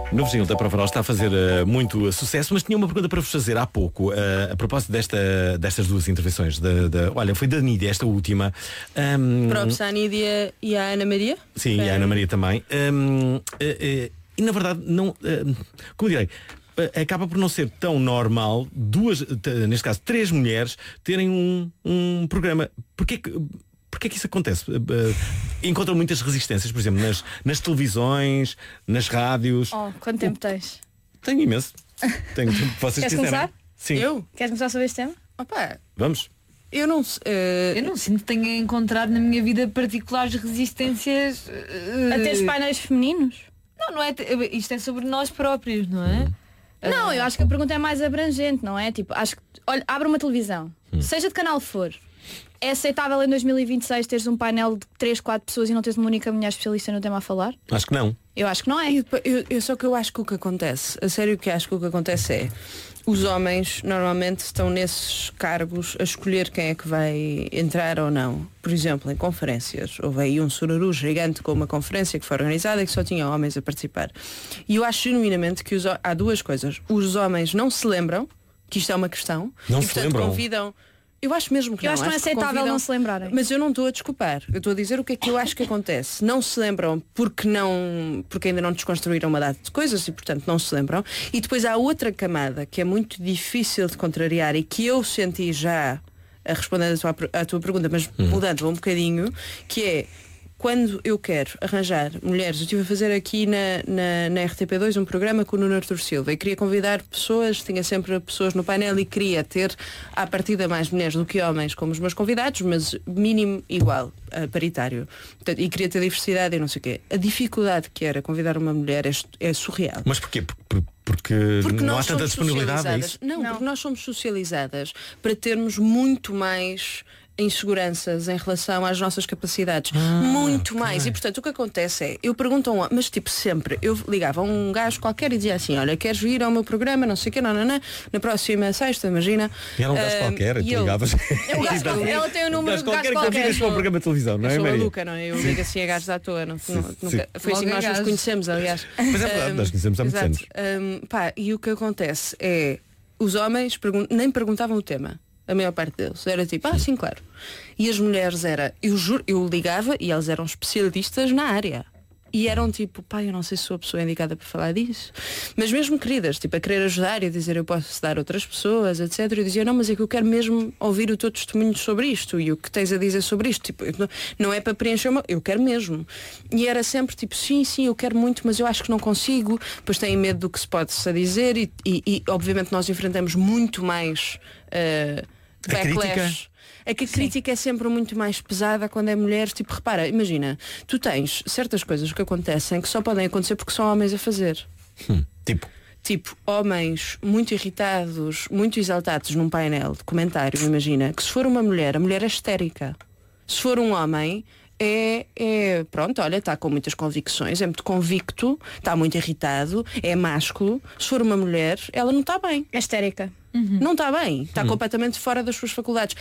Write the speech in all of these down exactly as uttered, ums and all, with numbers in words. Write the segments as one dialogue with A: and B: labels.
A: Novo jingle da Prova Oral está a fazer uh, muito uh, sucesso, mas tinha uma pergunta para vos fazer há pouco, uh, a propósito desta, destas duas intervenções. De, de, olha, foi da Nídia, esta última. Um,
B: Props à Nídia e à Ana Maria.
A: Sim, é. E à Ana Maria também. Um, uh, uh, e na verdade, não. Uh, como direi? Acaba por não ser tão normal duas, neste caso três mulheres, terem um, um programa. Porquê que, porquê que isso acontece? Encontram muitas resistências, por exemplo, nas, nas televisões, nas rádios.
C: Oh, quanto tempo o... tens?
A: Tenho imenso. Tenho, vocês
C: Queres
A: quiserem.
C: começar?
A: Sim.
B: Eu?
C: Queres começar sobre este tema?
B: Opa,
A: vamos.
B: Eu não uh...
D: Eu não sinto que tenha encontrado na minha vida particulares resistências uh...
C: a teres painéis femininos?
D: Não, não é. Isto é sobre nós próprios, não é?
A: Hum.
C: Não, eu acho que a pergunta é mais abrangente, não é? Tipo, acho que, olha, abre uma televisão, hum. seja de canal for, é aceitável em dois mil e vinte e seis teres um painel de três, quatro pessoas e não teres uma única mulher especialista no tema a falar?
A: Acho que não.
C: Eu acho que não é.
B: Eu, eu, eu só que eu acho que o que acontece, a sério que acho que o que acontece é, os homens normalmente estão nesses cargos a escolher quem é que vai entrar ou não. Por exemplo, em conferências, houve aí um sururu gigante com uma conferência que foi organizada e que só tinha homens a participar. E eu acho genuinamente que os, há duas coisas. Os homens não se lembram que isto é uma questão.
A: Não
B: e,
A: se
B: portanto,
A: lembram?
B: Convidam. Eu acho mesmo que
C: eu
B: não.
C: acho que não é aceitável
B: convidam...
C: não se lembrarem.
B: Mas eu não estou a desculpar. Eu estou a dizer o que é que eu acho que acontece. Não se lembram porque não, porque ainda não desconstruíram uma data de coisas e portanto não se lembram. E depois há outra camada que é muito difícil de contrariar e que eu senti já a responder à tua, à tua pergunta, mas hum. mudando um bocadinho, que é quando eu quero arranjar mulheres, eu estive a fazer aqui na, na, na R T P dois um programa com o Nuno Artur Silva e queria convidar pessoas, tinha sempre pessoas no painel e queria ter à partida mais mulheres do que homens como os meus convidados, mas mínimo igual, uh, paritário. Portanto, e queria ter diversidade e não sei o quê. A dificuldade que era convidar uma mulher é, é surreal.
A: Mas porquê? Por, por, porque, porque não há tanta disponibilidade, é isso?
B: Não,
C: não,
B: porque nós somos socializadas para termos muito mais inseguranças em relação às nossas capacidades, ah, muito okay. mais, e portanto o que acontece é, eu pergunto a um, mas tipo sempre, eu ligava a um gajo qualquer e dizia assim, olha, queres vir ao meu programa, não sei o que, não, não, não, na próxima sexta, imagina.
A: E era um gajo uh, qualquer, e tu eu, ligavas.
C: Eu, gajo, ela tem o número de gajo qualquer.
A: Eu sou um programa de televisão, não é,
B: eu sou
A: Maria?
B: maluca, não é? Eu ligo assim a gajos à toa, não, sim, não, nunca, foi assim que nós nos conhecemos, aliás.
A: Mas é verdade, um, nós conhecemos há muitos anos.
B: Um, pá, e o que acontece é, os homens pergun- nem perguntavam o tema. A maior parte deles era tipo, ah, sim, claro. E as mulheres era, eu juro, eu ligava e elas eram especialistas na área. E eram tipo, pá, eu não sei se sou a pessoa indicada para falar disso. Mas mesmo queridas, tipo, a querer ajudar e a dizer eu posso dar outras pessoas, etcétera. Eu dizia, não, mas é que eu quero mesmo ouvir o teu testemunho sobre isto e o que tens a dizer sobre isto. Tipo, não, não é para preencher uma, eu quero mesmo. E era sempre tipo, sim, sim, eu quero muito, mas eu acho que não consigo. Pois têm medo do que se pode-se a dizer e, e, e obviamente nós enfrentamos muito mais uh, backlash. É que a crítica Sim. é sempre muito mais pesada quando é mulher. Tipo, repara, imagina, tu tens certas coisas que acontecem que só podem acontecer porque são homens a fazer.
A: Hum, tipo?
B: Tipo, homens muito irritados, muito exaltados num painel de comentário, imagina, que se for uma mulher, a mulher é histérica. Se for um homem, é, é pronto, olha, está com muitas convicções, é muito convicto, está muito irritado, é másculo. Se for uma mulher, ela não está bem.
C: É histérica.
B: Uhum. Não está bem, está
A: uhum.
B: completamente fora das suas faculdades.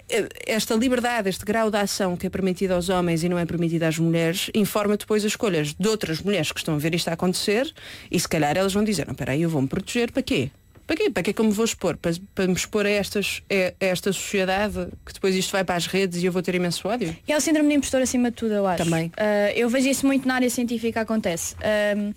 B: Esta liberdade, este grau de ação que é permitido aos homens e não é permitido às mulheres, informa depois as escolhas de outras mulheres que estão a ver isto a acontecer e se calhar elas vão dizer, não, peraí, eu vou-me proteger, para quê? Para quê? Para que é que eu me vou expor? Para, para me expor a, estas, a esta sociedade que depois isto vai para as redes e eu vou ter imenso ódio?
C: E é o síndrome de impostor acima de tudo, eu acho.
B: Também.
C: Uh, eu vejo isso muito na área científica, acontece. Uh,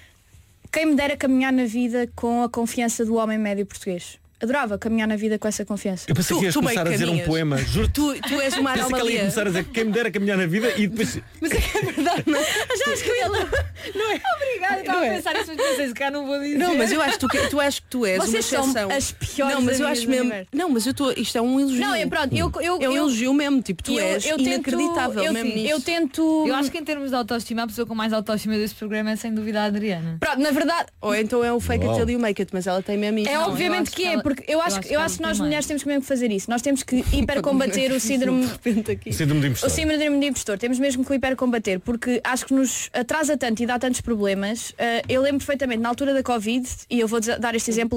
C: quem me dera caminhar na vida com a confiança do homem médio português. Adorava caminhar na vida com essa confiança.
A: Eu pensei tu, que ias começar a dizer um poema. Juro.
B: Tu, tu és uma anomalia.
A: Pensei que ia começar a dizer quem me dera caminhar na vida e depois...
B: Mas é que é verdade, não é?
C: Já acho que eu ia lá.
B: Não é?
D: Obrigada, eu estava a pensar nisso, mas pensei, se cá não vou dizer.
B: Não, mas eu acho que tu, tu, acho que tu és
C: Vocês
B: uma exceção.
C: São as piores
B: não, mas eu acho mesmo. Não, mas eu estou. Isto é um elogio.
C: Não, é pronto. Eu, eu,
B: é um
C: eu,
B: elogio mesmo. Tipo, tu
C: eu,
B: és
C: eu
B: inacreditável
C: tento, eu,
B: mesmo nisso.
C: Eu tento.
D: Eu acho que em termos de autoestima, a pessoa com mais autoestima desse programa é sem dúvida a Adriana.
C: Pronto, na verdade.
B: Ou então é o fake it till you make it, mas ela tem mesmo isso.
C: É
B: não,
C: obviamente que é, porque eu acho, eu acho que nós mulheres temos que mesmo fazer isso. Nós temos que hipercombater o síndrome.
A: O síndrome de impostor.
C: O síndrome de impostor. Temos mesmo que hipercombater, porque acho que nos atrasa tanto e dá tantos problemas. Uh, eu lembro perfeitamente na altura da Covid, e eu vou dar este exemplo.